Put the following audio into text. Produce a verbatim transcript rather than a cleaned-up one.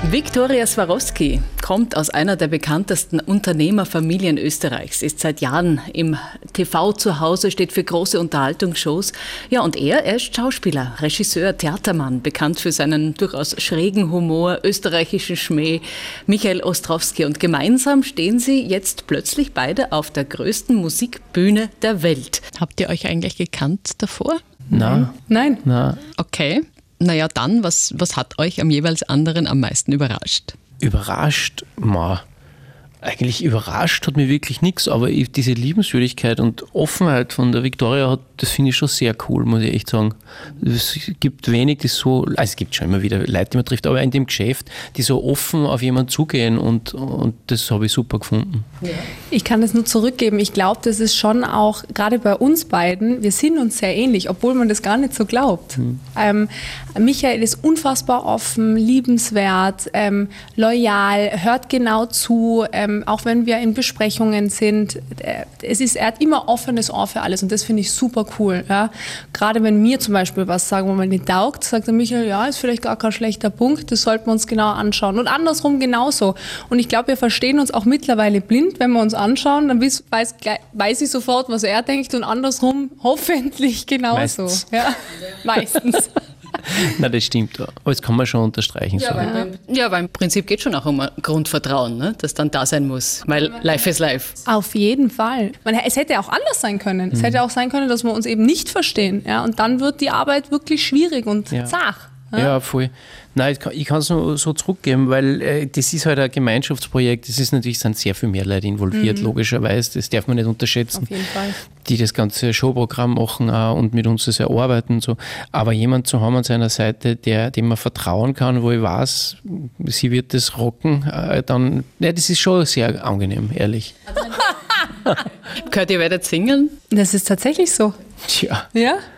Viktoria Swarovski kommt aus einer der bekanntesten Unternehmerfamilien Österreichs, ist seit Jahren im T V zu Hause, steht für große Unterhaltungsshows. Ja, und er, er ist Schauspieler, Regisseur, Theatermann, bekannt für seinen durchaus schrägen Humor, österreichischen Schmäh, Michael Ostrowski. Und gemeinsam stehen sie jetzt plötzlich beide auf der größten Musikbühne der Welt. Habt ihr euch eigentlich gekannt davor? Nein. Nein? Nein. Okay. Naja, dann, was, was hat euch am jeweils anderen am meisten überrascht? Überrascht? Ma. Eigentlich überrascht hat mich wirklich nichts, aber ich, diese Liebenswürdigkeit und Offenheit von der Viktoria, hat, das finde ich schon sehr cool, muss ich echt sagen. Es gibt wenig, die so, also es gibt schon immer wieder Leute, die man trifft, aber in dem Geschäft, die so offen auf jemanden zugehen und, und das habe ich super gefunden. Ja. Ich kann das nur zurückgeben. Ich glaube, das ist schon auch, gerade bei uns beiden, wir sind uns sehr ähnlich, obwohl man das gar nicht so glaubt. Hm. Ähm, Michael ist unfassbar offen, liebenswert, ähm, loyal, hört genau zu, ähm, auch wenn wir in Besprechungen sind, es ist, er hat immer offenes Ohr für alles und das finde ich super cool. Ja. Gerade wenn mir zum Beispiel was sagen, wo man nicht taugt, sagt der Michael, ja, ist vielleicht gar kein schlechter Punkt, das sollten wir uns genau anschauen. Und andersrum genauso. Und ich glaube, wir verstehen uns auch mittlerweile blind, wenn wir uns anschauen, dann weiß, weiß, weiß ich sofort, was er denkt und andersrum hoffentlich genauso. Meistens. Ja, meistens. Nein, das stimmt. Aber das kann man schon unterstreichen. Ja, so. weil, ja, weil im Prinzip geht es schon auch um ein Grundvertrauen, ne? Das dann da sein muss, weil life is life. Auf jeden Fall. Man, es hätte auch anders sein können. Es mhm. hätte auch sein können, dass wir uns eben nicht verstehen. Ja? Und dann wird die Arbeit wirklich schwierig und ja. zach. Ja, ja voll. Nein, ich kann es nur so zurückgeben, weil äh, das ist halt ein Gemeinschaftsprojekt. Es ist natürlich, sind sehr viel mehr Leute involviert, mhm. logischerweise. Das darf man nicht unterschätzen. Auf jeden Fall. Die das ganze Showprogramm machen auch und mit uns das erarbeiten. Und so. Aber jemand zu haben an seiner Seite, der, dem man vertrauen kann, wo ich weiß, sie wird das rocken, äh, dann, ja, das ist schon sehr angenehm, ehrlich. Könnt ihr weiter singen? Das ist tatsächlich so. Tja. Ja?